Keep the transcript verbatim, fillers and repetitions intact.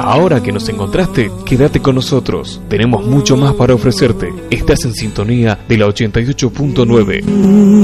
Ahora que nos encontraste, quédate con nosotros. Tenemos mucho más para ofrecerte. Estás en sintonía de la ochenta y ocho punto nueve.